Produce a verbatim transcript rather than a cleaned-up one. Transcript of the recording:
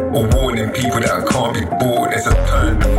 or warning people that I can't be bought. There's a turn